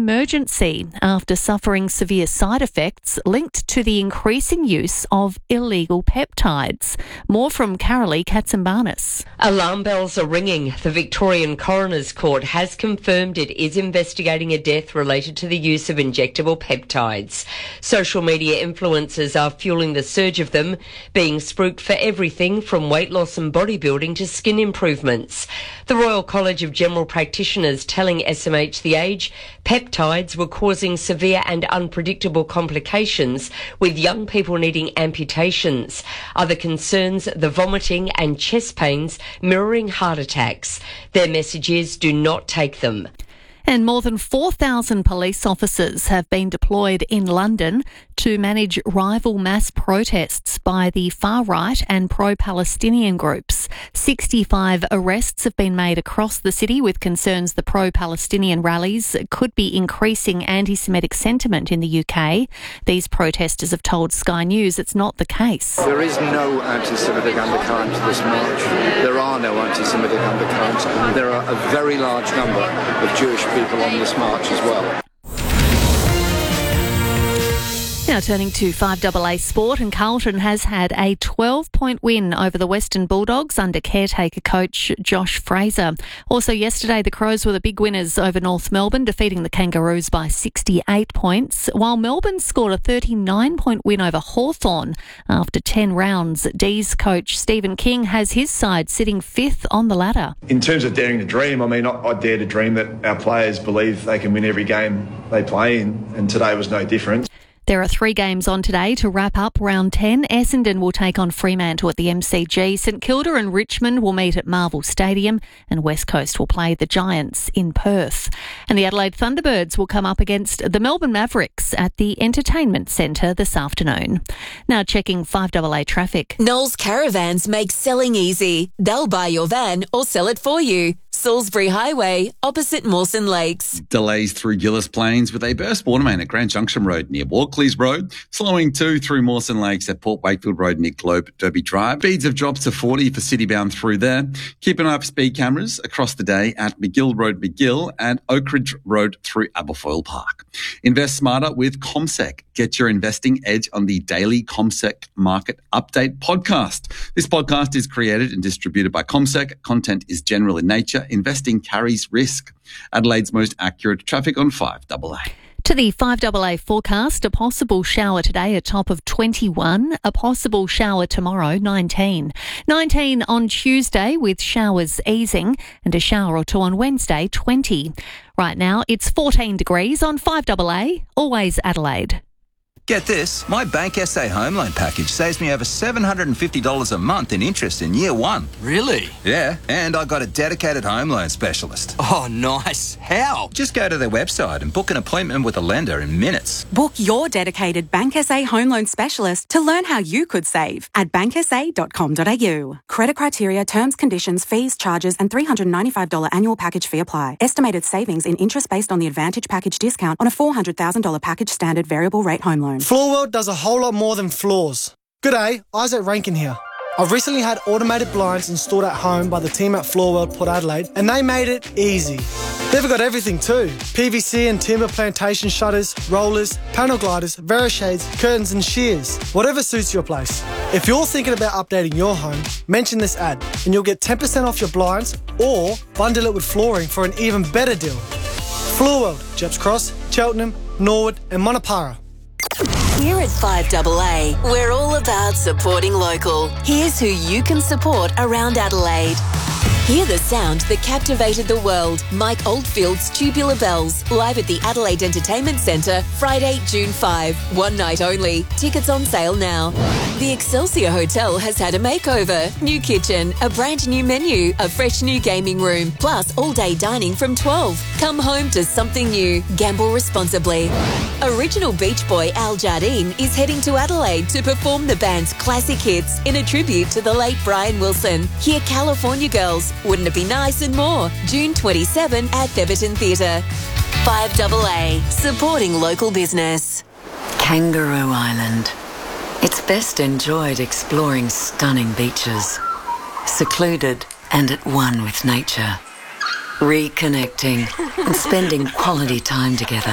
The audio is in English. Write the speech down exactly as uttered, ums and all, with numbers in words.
emergency after suffering severe side effects linked to the increasing use of illegal peptides. More from Carolee Katsimbarnis. Alarm bells are ringing. The Victorian Coroner's Court has confirmed it is investigating a death related to the use of injectable peptides. Social media influencers are fueling the surge of them, being spruiked for everything from weight loss and bodybuilding to skin improvements. The Royal College of General Practitioners telling S M H The Age peptides were causing severe and unpredictable complications, with young people needing amputations. Other concerns, the vomiting and chest pains mirroring heart attacks. Their message is, do not take them. And more than four thousand police officers have been deployed in London to manage rival mass protests by the far-right and pro-Palestinian groups. sixty-five arrests have been made across the city, with concerns the pro-Palestinian rallies could be increasing anti-Semitic sentiment in the U K. These protesters have told Sky News it's not the case. There is no anti-Semitic undercurrent to this march. There are no anti-Semitic undercurrents. There are a very large number of Jewish people on this march as well. Now turning to five A A sport, and Carlton has had a twelve-point win over the Western Bulldogs under caretaker coach Josh Fraser. Also yesterday, the Crows were the big winners over North Melbourne, defeating the Kangaroos by sixty-eight points, while Melbourne scored a thirty-nine-point win over Hawthorn after ten rounds. D's coach Stephen King has his side sitting fifth on the ladder. In terms of daring to dream, I mean, I, I dare to dream that our players believe they can win every game they play in, and today was no different. There are three games on today to wrap up round ten. Essendon will take on Fremantle at the M C G. St Kilda and Richmond will meet at Marvel Stadium, and West Coast will play the Giants in Perth. And the Adelaide Thunderbirds will come up against the Melbourne Mavericks at the Entertainment Centre this afternoon. Now checking five A A traffic. Knowles Caravans make selling easy. They'll buy your van or sell it for you. Salisbury Highway, opposite Mawson Lakes. Delays through Gillis Plains with a burst water main at Grand Junction Road near Walkleys Road. Slowing too through Mawson Lakes at Port Wakefield Road near Globe Derby Drive. Speeds have dropped to forty for citybound through there. Keep an eye for speed cameras across the day at McGill Road, McGill, and Oak Ridge Road through Aberfoyle Park. Invest smarter with CommSec. Get your investing edge on the daily CommSec Market Update podcast. This podcast is created and distributed by CommSec. Content is general in nature. Investing carries risk. Adelaide's most accurate traffic on five A A. To the five A A forecast, a possible shower today, a top of twenty-one. A possible shower tomorrow, nineteen. nineteen on Tuesday with showers easing, and a shower or two on Wednesday, twenty. Right now, it's fourteen degrees on five A A, always Adelaide. Get this, my Bank S A home loan package saves me over seven hundred fifty dollars a month in interest in year one. Really? Yeah, and I got a dedicated home loan specialist. Oh, nice. How? Just go to their website and book an appointment with a lender in minutes. Book your dedicated Bank S A home loan specialist to learn how you could save at bank s a dot com dot a u. Credit criteria, terms, conditions, fees, charges and three hundred ninety-five dollars annual package fee apply. Estimated savings in interest based on the Advantage package discount on a four hundred thousand dollars package standard variable rate home loan. Floorworld does a whole lot more than floors. G'day, Isaac Rankin here. I've recently had automated blinds installed at home by the team at Floorworld Port Adelaide, and they made it easy. They've got everything too. P V C and timber plantation shutters, rollers, panel gliders, Verishades, curtains and shears. Whatever suits your place. If you're thinking about updating your home, mention this ad and you'll get ten percent off your blinds or bundle it with flooring for an even better deal. Floorworld, Jeps Cross, Cheltenham, Norwood and Monopara. Here at five A A, we're all about supporting local. Here's who you can support around Adelaide. Hear the sound that captivated the world. Mike Oldfield's Tubular Bells, live at the Adelaide Entertainment Centre, Friday, June fifth. One night only. Tickets on sale now. The Excelsior Hotel has had a makeover. New kitchen, a brand new menu, a fresh new gaming room, plus all-day dining from twelve. Come home to something new. Gamble responsibly. Original Beach Boy Al Jardine is heading to Adelaide to perform the band's classic hits in a tribute to the late Brian Wilson. Hear California Girls, Wouldn't It Be Nice and more. June twenty-seventh at Beaverton Theatre. five A A, supporting local business. Kangaroo Island. It's best enjoyed exploring stunning beaches, secluded and at one with nature, reconnecting and spending quality time together.